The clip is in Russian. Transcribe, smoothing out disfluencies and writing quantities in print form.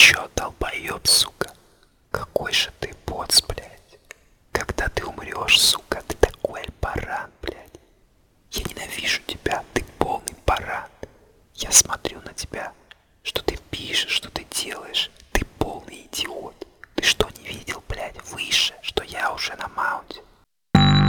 чё, долбоёб, сука? Какой же ты бот, блядь.